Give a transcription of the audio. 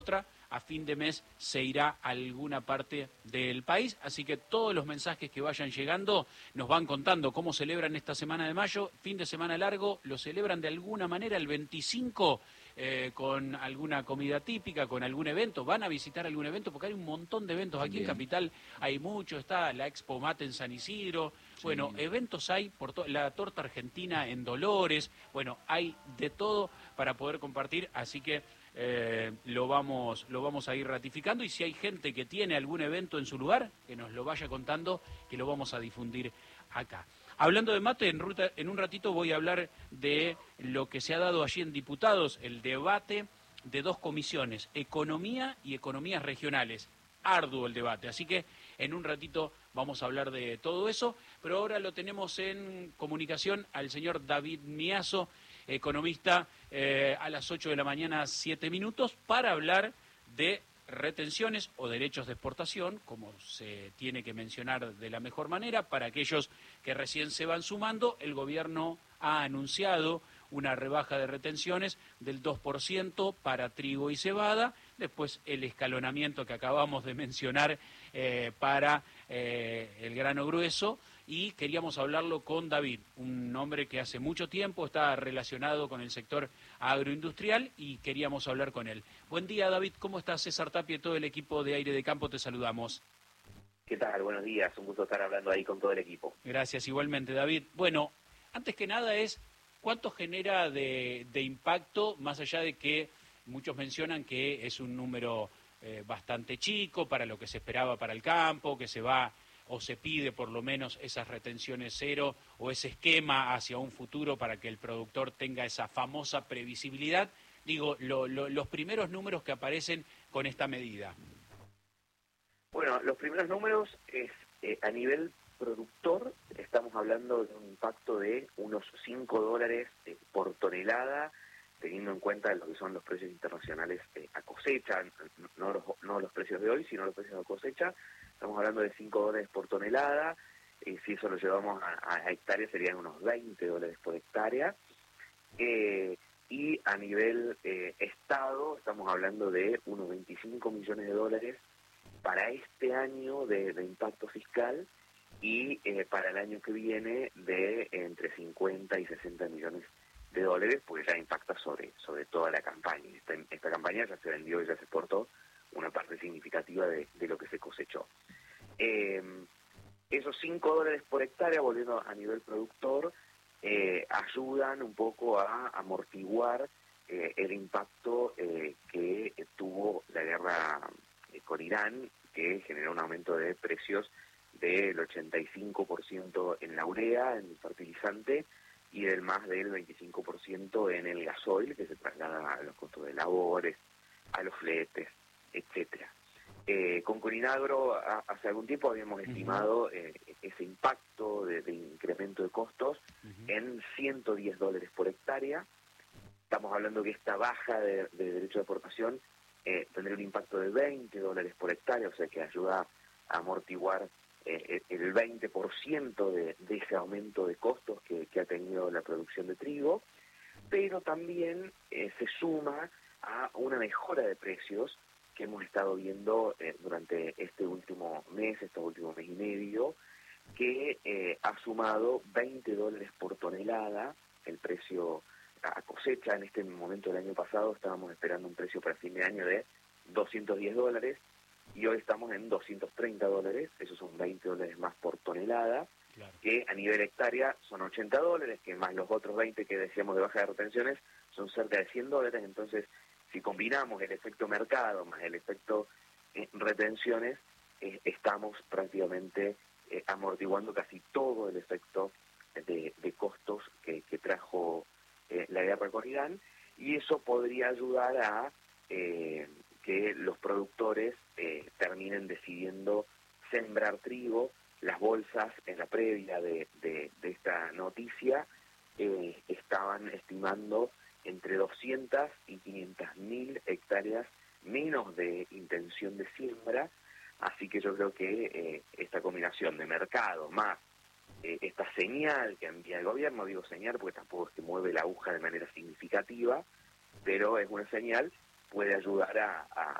otra, a fin de mes se irá a alguna parte del país, así que todos los mensajes que vayan llegando nos van contando cómo celebran esta semana de mayo, fin de semana largo, lo celebran de alguna manera el 25 con alguna comida típica, con algún evento, van a visitar algún evento, porque hay un montón de eventos aquí en Bien. Capital, hay mucho, está la Expo Mate en San Isidro, Sí. bueno, eventos hay, por la torta argentina en Dolores, bueno, hay de todo para poder compartir, así que lo vamos a ir ratificando, y si hay gente que tiene algún evento en su lugar, que nos lo vaya contando, que lo vamos a difundir acá. Hablando de mate, en un ratito voy a hablar de lo que se ha dado allí en Diputados, el debate de dos comisiones, Economía y Economías Regionales. Arduo el debate, así que en un ratito vamos a hablar de todo eso, pero ahora lo tenemos en comunicación al señor David Miazo, economista, a las 8 de la mañana, 7 minutos, para hablar de retenciones o derechos de exportación, como se tiene que mencionar de la mejor manera. Para aquellos que recién se van sumando, el gobierno ha anunciado una rebaja de retenciones del 2% para trigo y cebada, después el escalonamiento que acabamos de mencionar para el grano grueso, y queríamos hablarlo con David, un hombre que hace mucho tiempo está relacionado con el sector agroindustrial, y queríamos hablar con él. Buen día, David, ¿cómo estás? César Tapia y todo el equipo de Aire de Campo te saludamos. ¿Qué tal? Buenos días, un gusto estar hablando ahí con todo el equipo. Gracias, igualmente, David. Bueno, antes que nada ¿cuánto genera de impacto, más allá de que muchos mencionan que es un número bastante chico para lo que se esperaba para el campo, que se va o se pide por lo menos esas retenciones cero o ese esquema hacia un futuro para que el productor tenga esa famosa previsibilidad? Digo, los primeros números que aparecen con esta medida. Bueno, los primeros números es a nivel productor, estamos hablando de un impacto de unos $5 por tonelada, teniendo en cuenta lo que son los precios internacionales a cosecha, no los precios de hoy, sino los precios a cosecha. Estamos hablando de $5 por tonelada, si eso lo llevamos a hectáreas serían unos $20 por hectárea. Y a nivel Estado estamos hablando de unos $25 millones para este año de impacto fiscal, y para el año que viene de entre 50 y 60 millones de dólares, porque ya impacta sobre toda la campaña. Esta campaña ya se vendió y ya se exportó una parte significativa de lo que se cosechó. Esos $5 por hectárea, volviendo a nivel productor, ayudan un poco a amortiguar el impacto que tuvo la guerra con Irán, que generó un aumento de precios del 85% en la urea, en el fertilizante, y del más del 25% en el gasoil, que se traslada a los costos de labores, a los fletes, etcétera. Con Corinagro hace algún tiempo habíamos estimado ese impacto de incremento de costos en $110 por hectárea. Estamos hablando que esta baja de derecho de exportación tendría un impacto de $20 por hectárea, o sea que ayuda a amortiguar el 20% de ese aumento de costos que ha tenido la producción de trigo, pero también se suma a una mejora de precios que hemos estado viendo durante este último mes y medio, que ha sumado $20 por tonelada el precio a cosecha. En este momento del año pasado estábamos esperando un precio para fin de año de $210, y hoy estamos en $230, esos son $20 más por tonelada, claro, que a nivel hectárea son $80, que más los otros 20 que decíamos de baja de retenciones son cerca de $100. Entonces, si combinamos el efecto mercado más el efecto retenciones, estamos prácticamente amortiguando casi todo el efecto de costos que trajo la guerra con Irán, y eso podría ayudar a que los productores terminen decidiendo sembrar trigo. Las bolsas en la previa de esta noticia estaban estimando entre 200 y 500.000 hectáreas menos de intención de siembra, así que yo creo que esta combinación de mercado más esta señal que envía el gobierno, digo señal porque tampoco es que mueve la aguja de manera significativa, pero es una señal, puede ayudar